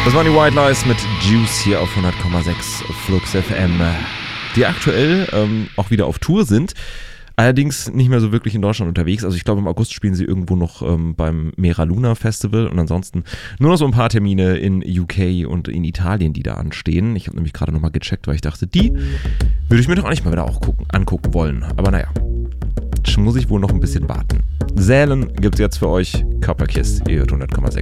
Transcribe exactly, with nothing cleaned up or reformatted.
Das waren die White Lies mit Juice hier auf hundert Komma sechs Flux F M, die aktuell ähm, auch wieder auf Tour sind. Allerdings nicht mehr so wirklich in Deutschland unterwegs. Also ich glaube, im August spielen sie irgendwo noch ähm, beim Mera Luna Festival und ansonsten nur noch so ein paar Termine in U K und in Italien, die da anstehen. Ich habe nämlich gerade nochmal gecheckt, weil ich dachte, die würde ich mir doch eigentlich mal wieder auch gucken, angucken wollen. Aber naja, muss ich wohl noch ein bisschen warten. Sälen gibt's jetzt für euch. Copperkiss, ihr hört hundert Komma sechs.